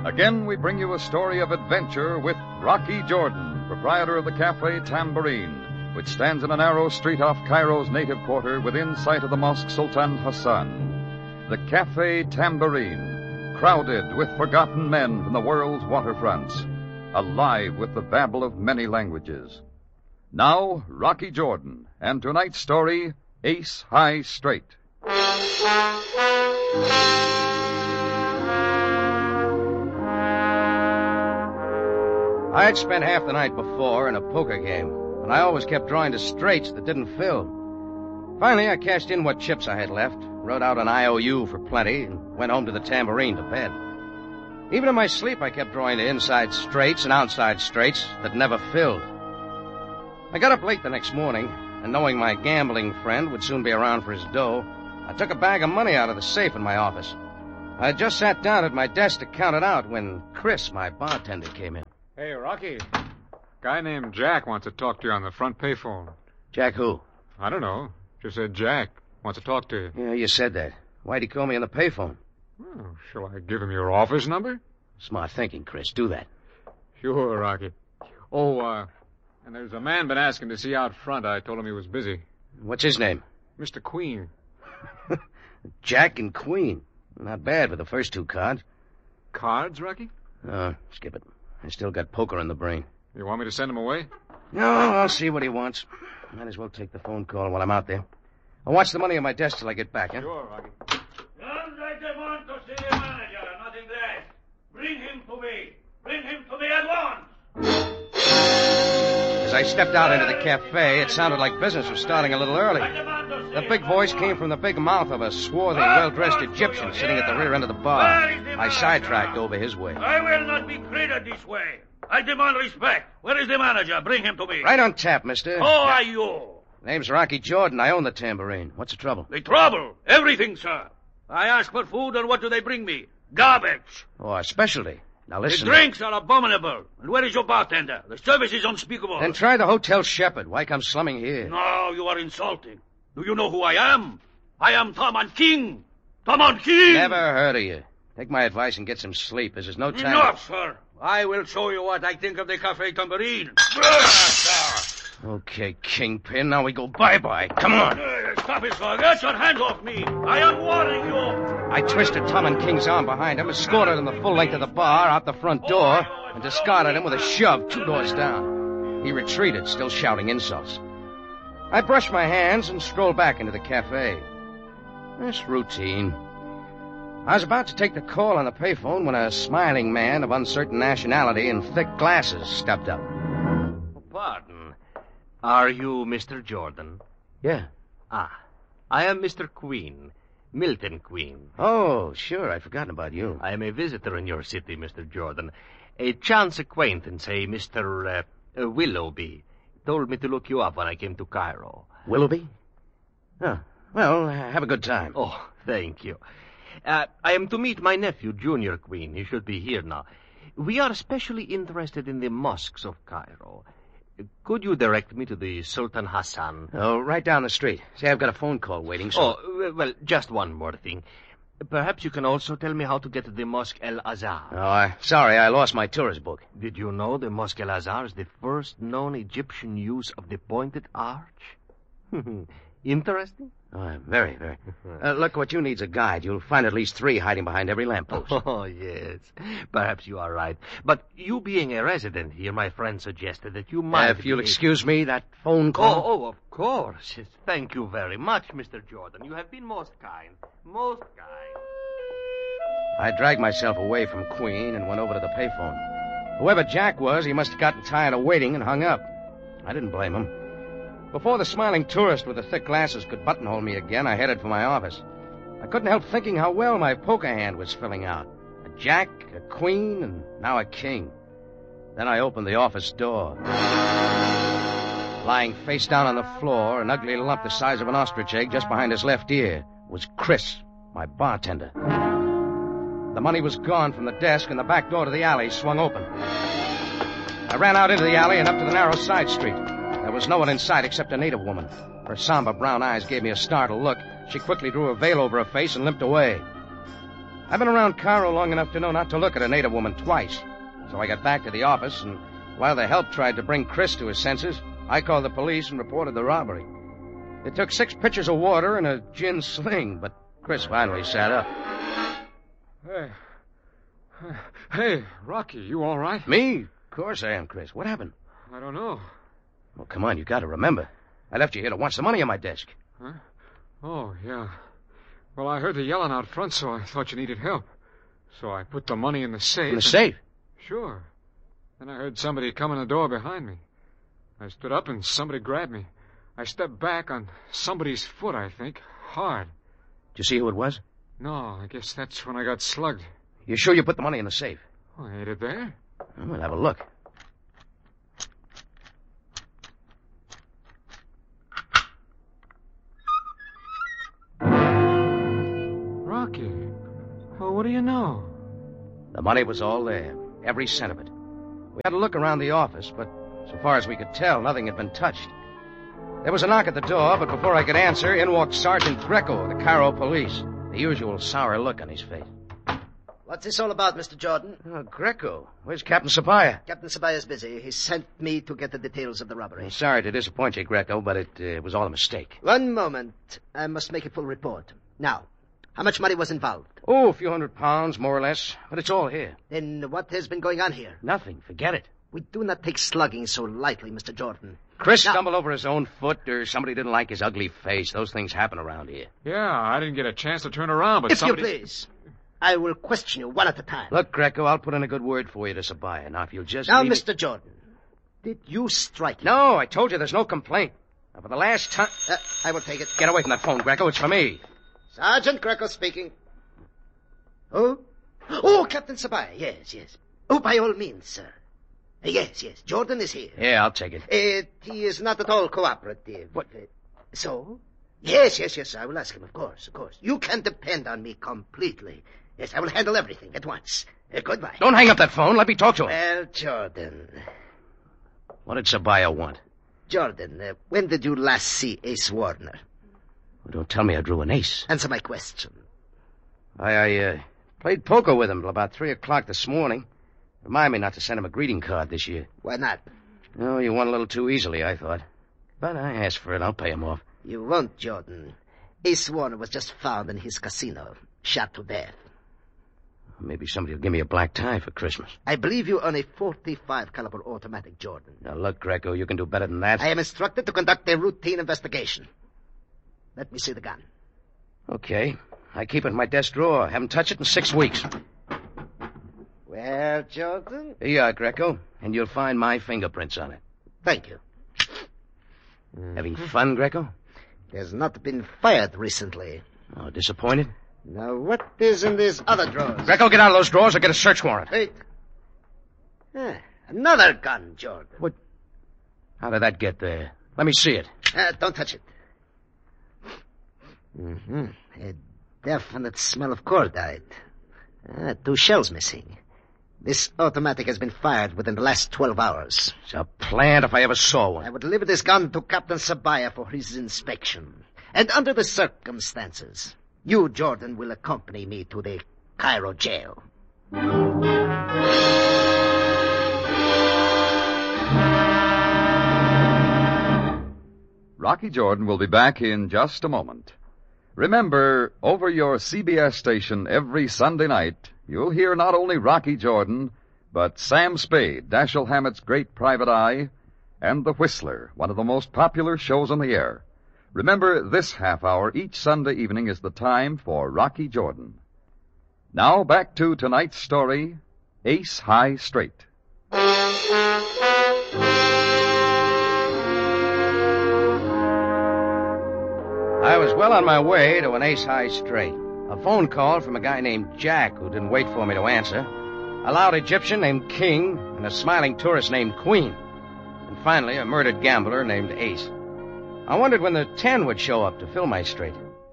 Again, we bring you a story of adventure with Rocky Jordan, proprietor of the Cafe Tambourine, which stands in a narrow street off Cairo's native quarter within sight of the Mosque Sultan Hassan. The Cafe Tambourine, crowded with forgotten men from the world's waterfronts, alive with the babble of many languages. Now, Rocky Jordan, and tonight's story, Ace High Straight. I'd spent half the night before in a poker game, and I always kept drawing to straights that didn't fill. Finally, I cashed in what chips I had left, wrote out an IOU for plenty, and went home to the Tambourine to bed. Even in my sleep, I kept drawing to inside straights and outside straights that never filled. I got up late the next morning, and knowing my gambling friend would soon be around for his dough, I took a bag of money out of the safe in my office. I had just sat down at my desk to count it out when Chris, my bartender, came in. Hey, Rocky. Guy named Jack wants to talk to you on the front payphone. Jack who? I don't know. Just said Jack wants to talk to you. Yeah, you said that. Why'd he call me on the payphone? Oh, shall I give him your office number? Smart thinking, Chris. Do that. Sure, Rocky. Oh, and there's a man been asking to see you out front. I told him he was busy. What's his name? Mr. Queen. Jack and Queen. Not bad with the first two cards. Cards, Rocky? Skip it. I still got poker in the brain. You want me to send him away? No, I'll see what he wants. Might as well take the phone call while I'm out there. I'll watch the money on my desk till I get back, huh? Sure, Rocky. John, I demand to see the manager, nothing less. Bring him to me. Bring him to me at once. As I stepped out into the cafe, it sounded like business was starting a little early. The big voice came from the big mouth of a swarthy, well-dressed Egyptian sitting at the rear end of the bar. I sidetracked over his way. I will not be treated this way. I demand respect. Where is the manager? Bring him to me. Right on tap, mister. Who are you? Name's Rocky Jordan. I own the Tambourine. What's the trouble? The trouble? Everything, sir. I ask for food, and what do they bring me? Garbage. Oh, a specialty. Now listen. The drinks are abominable. And where is your bartender? The service is unspeakable. Then try the Hotel Shepherd. Why come slumming here? No, you are insulting. Do you know who I am? I am Tom King. Tom King! Never heard of you. Take my advice and get some sleep. There's no time. Enough, sir. I will show you what I think of the Cafe Tambourine. Okay, Kingpin. Now we go bye-bye. Come on. Stop it, sir. Get your hands off me. I am warning you. I twisted Tom and King's arm behind him, escorted him the full length of the bar, out the front door, and discarded him with a shove 2 doors down. He retreated, still shouting insults. I brushed my hands and strolled back into the cafe. It's routine. I was about to take the call on the payphone when a smiling man of uncertain nationality and thick glasses stepped up. Pardon. Are you Mr. Jordan? Yeah. I am Mr. Queen, Milton Queen. Oh, sure. I'd forgotten about you. I am a visitor in your city, Mr. Jordan. A chance acquaintance, a Mr. Willoughby, told me to look you up when I came to Cairo. Willoughby? Oh, well, have a good time. Oh, thank you. I am to meet my nephew, Junior Queen. He should be here now. We are especially interested in the mosques of Cairo. Could you direct me to the Sultan Hassan? Oh, right down the street. Say, I've got a phone call waiting, so... Oh, well, just one more thing. Perhaps you can also tell me how to get to the Mosque El Azhar. Oh, sorry, I lost my tourist book. Did you know the Mosque El Azhar is the first known Egyptian use of the pointed arch? Interesting? Oh, very, very. Look, what you need's a guide. You'll find at least 3 hiding behind every lamppost. Oh, yes. Perhaps you are right. But you being a resident here, my friend suggested that you might... If you'll excuse me, that phone call... Oh, of course. Yes, thank you very much, Mr. Jordan. You have been most kind. Most kind. I dragged myself away from Queen and went over to the payphone. Whoever Jack was, he must have gotten tired of waiting and hung up. I didn't blame him. Before the smiling tourist with the thick glasses could buttonhole me again, I headed for my office. I couldn't help thinking how well my poker hand was filling out. A jack, a queen, and now a king. Then I opened the office door. Lying face down on the floor, an ugly lump the size of an ostrich egg just behind his left ear, was Chris, my bartender. The money was gone from the desk, and the back door to the alley swung open. I ran out into the alley and up to the narrow side street. There was no one in sight except a native woman. Her somber brown eyes gave me a startled look. She quickly drew a veil over her face and limped away. I've been around Cairo long enough to know not to look at a native woman twice. So I got back to the office, and while the help tried to bring Chris to his senses, I called the police and reported the robbery. It took 6 pitchers of water and a gin sling, but Chris finally sat up. Hey, Rocky, you all right? Me? Of course I am, Chris. What happened? I don't know. Well, come on, you got to remember. I left you here to watch the money on my desk. Huh? Oh, yeah. Well, I heard the yelling out front, so I thought you needed help. So I put the money in the safe. In the safe? Sure. Then I heard somebody come in the door behind me. I stood up and somebody grabbed me. I stepped back on somebody's foot, I think. Hard. Did you see who it was? No, I guess that's when I got slugged. You sure you put the money in the safe? Oh, ain't it there? We'll have a look. Rocky. Oh, what do you know? The money was all there. Every cent of it. We had to look around the office, but so far as we could tell, nothing had been touched. There was a knock at the door, but before I could answer, in walked Sergeant Greco of the Cairo police. The usual sour look on his face. What's this all about, Mr. Jordan? Oh, Greco. Where's Captain Sabaya? Captain Sabaya's busy. He sent me to get the details of the robbery. I'm sorry to disappoint you, Greco, but it was all a mistake. One moment. I must make a full report. Now, how much money was involved? Oh, a few £100, more or less. But it's all here. Then what has been going on here? Nothing. Forget it. We do not take slugging so lightly, Mr. Jordan. Chris stumbled over his own foot, or somebody didn't like his ugly face. Those things happen around here. Yeah, I didn't get a chance to turn around, but if somebody... you please, I will question you one at a time. Look, Greco, I'll put in a good word for you to Sabaya. Now, if you'll just... Now, leave Mr. Jordan, did you strike him? No, I told you there's no complaint. Now, for the last time... I will take it. Get away from that phone, Greco. It's for me. Sergeant Greco speaking. Oh? Oh, Captain Sabaya. Yes, yes. Oh, by all means, sir. Yes, yes. Jordan is here. Yeah, I'll take it. He is not at all cooperative. What? So? Yes, yes, yes. I will ask him, of course, of course. You can depend on me completely. Yes, I will handle everything at once. Goodbye. Don't hang up that phone. Let me talk to him. Well, Jordan. What did Sabaya want? Jordan, when did you last see Ace Warner? Well, don't tell me I drew an ace. Answer my question. I played poker with him till about 3 o'clock this morning. Remind me not to send him a greeting card this year. Why not? Oh, you won a little too easily, I thought. But I asked for it. I'll pay him off. You won't, Jordan. Ace Warner was just found in his casino, shot to death. Maybe somebody will give me a black tie for Christmas. I believe you own a .45 caliber automatic, Jordan. Now, look, Greco, you can do better than that. I am instructed to conduct a routine investigation. Let me see the gun. Okay. I keep it in my desk drawer. Haven't touched it in 6 weeks. Well, Jordan? Here you are, Greco, and you'll find my fingerprints on it. Thank you. Having fun, Greco? There's not been fired recently. Oh, disappointed? Now, what is in these other drawers? Greco, get out of those drawers or get a search warrant. Wait. Another gun, Jordan. What? How did that get there? Let me see it. Don't touch it. Mm-hmm. A definite smell of cordite. 2 shells missing. This automatic has been fired within the last 12 hours. It's a plant if I ever saw one. I would deliver this gun to Captain Sabaya for his inspection. And under the circumstances, you, Jordan, will accompany me to the Cairo jail. Rocky Jordan will be back in just a moment. Remember, over your CBS station every Sunday night, you'll hear not only Rocky Jordan, but Sam Spade, Dashiell Hammett's Great Private Eye, and The Whistler, one of the most popular shows on the air. Remember, this half hour each Sunday evening is the time for Rocky Jordan. Now back to tonight's story, Ace High Straight. I was well on my way to an Ace High Straight. A phone call from a guy named Jack who didn't wait for me to answer. A loud Egyptian named King and a smiling tourist named Queen. And finally, a murdered gambler named Ace. I wondered when the 10 would show up to fill my straight.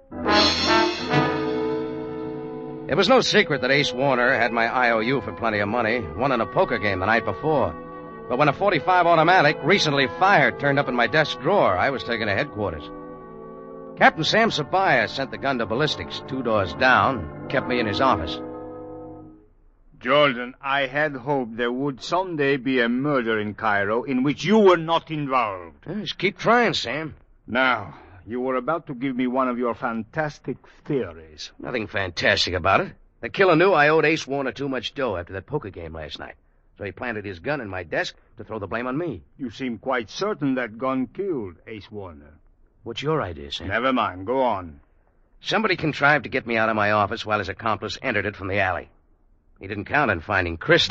It was no secret that Ace Warner had my IOU for plenty of money, won in a poker game the night before. But when a .45 automatic, recently fired, turned up in my desk drawer, I was taken to headquarters. Captain Sam Sabaya sent the gun to ballistics 2 doors down, kept me in his office. Jordan, I had hoped there would someday be a murder in Cairo in which you were not involved. Just keep trying, Sam. Now, you were about to give me one of your fantastic theories. Nothing fantastic about it. The killer knew I owed Ace Warner too much dough after that poker game last night. So he planted his gun in my desk to throw the blame on me. You seem quite certain that gun killed Ace Warner. What's your idea, Sam? Never mind. Go on. Somebody contrived to get me out of my office while his accomplice entered it from the alley. He didn't count on finding Chris.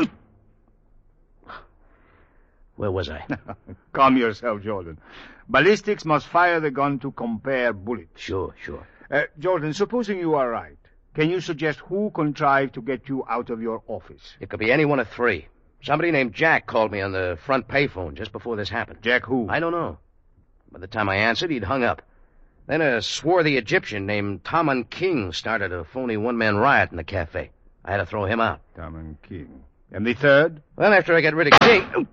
Where was I? Calm yourself, Jordan. Ballistics must fire the gun to compare bullets. Sure. Jordan, supposing you are right, can you suggest who contrived to get you out of your office? It could be any one of three. Somebody named Jack called me on the front payphone just before this happened. Jack who? I don't know. By the time I answered, he'd hung up. Then a swarthy Egyptian named Taman King started a phony one-man riot in the cafe. I had to throw him out. Taman King. And the third? Well, after I got rid of King...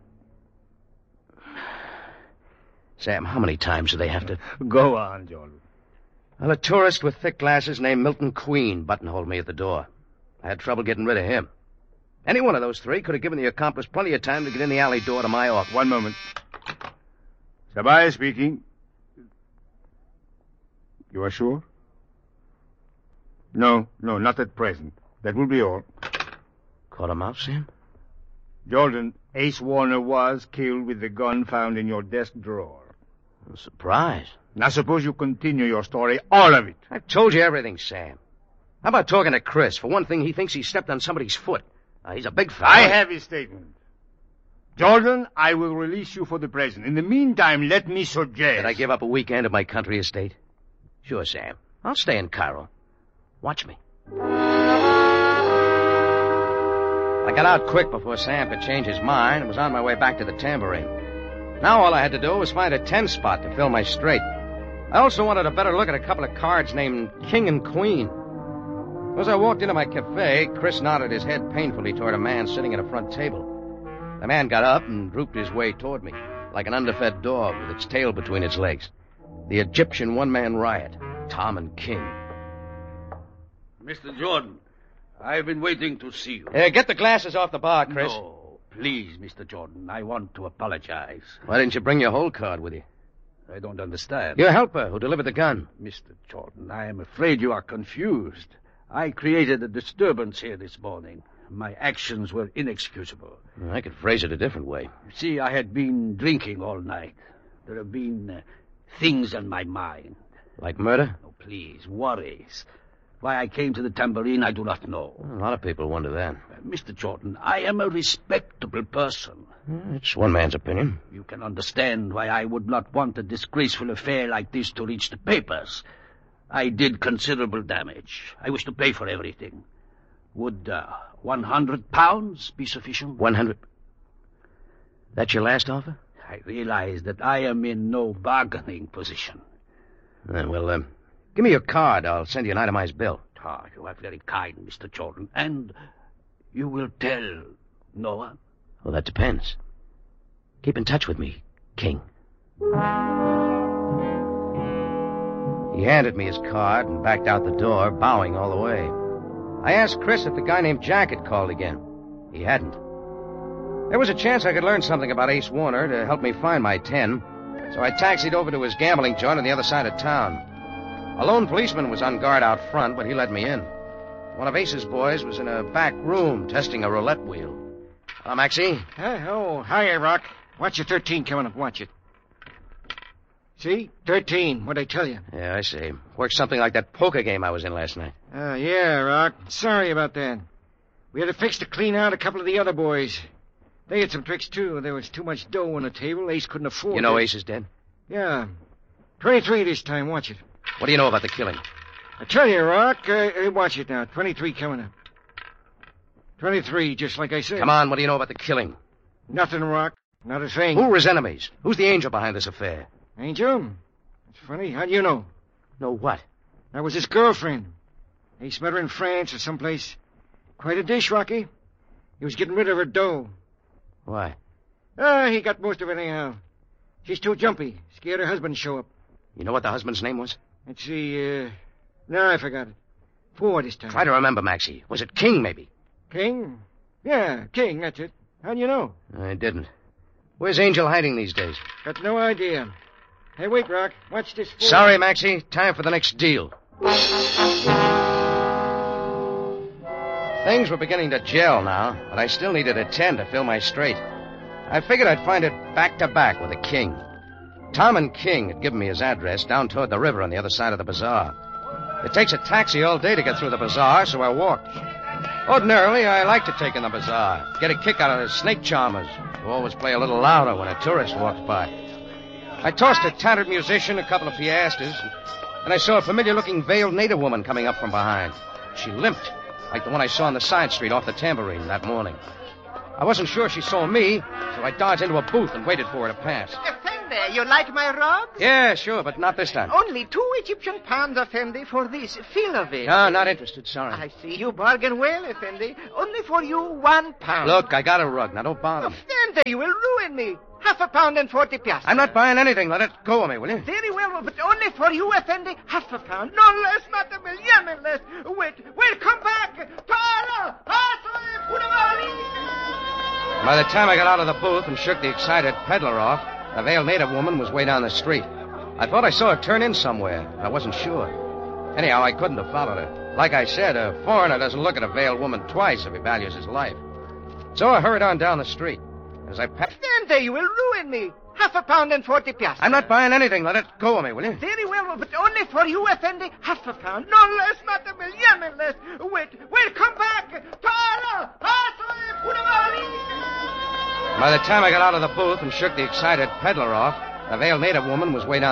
Sam, how many times do they have to... Go on, Jordan. Well, a tourist with thick glasses named Milton Queen buttonholed me at the door. I had trouble getting rid of him. Any one of those three could have given the accomplice plenty of time to get in the alley door to my office. One moment. Sabaya speaking. You are sure? No, not at present. That will be all. Caught him out, Sam? Jordan, Ace Warner was killed with the gun found in your desk drawer. I'm surprised. Now suppose you continue your story, all of it. I've told you everything, Sam. How about talking to Chris? For one thing, he thinks he stepped on somebody's foot. He's a big fella. I have his statement. Jordan, I will release you for the present. In the meantime, let me suggest... Did I give up a weekend at my country estate? Sure, Sam. I'll stay in Cairo. Watch me. I got out quick before Sam could change his mind and was on my way back to the Tambourine. Now all I had to do was find a 10 spot to fill my straight. I also wanted a better look at a couple of cards named King and Queen. As I walked into my cafe, Chris nodded his head painfully toward a man sitting at a front table. The man got up and drooped his way toward me, like an underfed dog with its tail between its legs. The Egyptian one-man riot, Taman King. Mr. Jordan, I've been waiting to see you. Get the glasses off the bar, Chris. No, please, Mr. Jordan, I want to apologize. Why didn't you bring your whole card with you? I don't understand. Your helper who delivered the gun. Mr. Jordan, I am afraid you are confused. I created a disturbance here this morning. My actions were inexcusable. I could phrase it a different way. You see, I had been drinking all night. There have been things on my mind. Like murder? Oh, please, worries. Why I came to the Tambourine, I do not know. A lot of people wonder that. Mr. Jordan, I am a respectable person. It's one man's opinion. You can understand why I would not want a disgraceful affair like this to reach the papers. I did considerable damage. I wish to pay for everything. Would 100 pounds be sufficient? 100? That's your last offer? I realize that I am in no bargaining position. Well, give me your card. I'll send you an itemized bill. You are very kind, Mr. Jordan. And you will tell no one? Well, that depends. Keep in touch with me, King. He handed me his card and backed out the door, bowing all the way. I asked Chris if the guy named Jack had called again. He hadn't. There was a chance I could learn something about Ace Warner to help me find my 10, so I taxied over to his gambling joint on the other side of town. A lone policeman was on guard out front, but he let me in. One of Ace's boys was in a back room testing a roulette wheel. Hello, Maxie. Hiya, Rock. Watch your 13 coming up. Watch it. See? 13. What'd I tell you? Yeah, I see. Worked something like that poker game I was in last night. Yeah, Rock. Sorry about that. We had to fix to clean out a couple of the other boys. They had some tricks, too. There was too much dough on the table. Ace couldn't afford it. You know Ace is dead? Yeah. 23 this time. Watch it. What do you know about the killing? I tell you, Rock. Watch it now. 23 coming up. 23, just like I said. Come on, what do you know about the killing? Nothing, Rock. Not a thing. Who were his enemies? Who's the angel behind this affair? Angel? That's funny. How do you know? Know what? That was his girlfriend. Ace met her in France or someplace. Quite a dish, Rocky. He was getting rid of her dough. Why? He got most of it anyhow. She's too jumpy. Scared her husband show up. You know what the husband's name was? Let's see, no, I forgot it. 4 this time. Try to remember, Maxie. Was it King, maybe? King? Yeah, King, that's it. How do you know? I didn't. Where's Angel hiding these days? Got no idea. Hey, wait, Rock. Watch this fool. Sorry, Maxie. Time for the next deal. Things were beginning to gel now, but I still needed a 10 to fill my straight. I figured I'd find it back-to-back with a King. Tom and King had given me his address down toward the river on the other side of the bazaar. It takes a taxi all day to get through the bazaar, so I walked. Ordinarily, I like to take in the bazaar, get a kick out of the snake charmers, who always play a little louder when a tourist walks by. I tossed a tattered musician a couple of piastres, and I saw a familiar-looking veiled native woman coming up from behind. She limped, like the one I saw on the side street off the Tambourine that morning. I wasn't sure she saw me, so I dodged into a booth and waited for her to pass. Effendi, you like my rod? Yeah, sure, but not this time. Only 2 Egyptian pounds, Effendi, for this. Feel of it. No, not interested, sorry. I see you bargain well, Effendi. Only for you 1 pound. Look, I got a rug. Now, don't bother me. Effendi, you will ruin me. Half a pound and 40 piastres. I'm not buying anything. Let it go of me, will you? Very well, but only for you, Effendi. Half a pound. No less, not a million less. Wait, come back. By the time I got out of the booth and shook the excited peddler off, the veiled native woman was way down the street. I thought I saw her turn in somewhere, but I wasn't sure. Anyhow, I couldn't have followed her. Like I said, a foreigner doesn't look at a veiled woman twice if he values his life. So I hurried on down the street. As I passed... Effendi, you will ruin me. Half a pound and 40 piastres. I'm not buying anything. Let it go of me, will you? Very well, but only for you, Effendi. Half a pound. No less, not a million less. Wait, come back. By the time I got out of the booth and shook the excited peddler off, the veiled native woman was way down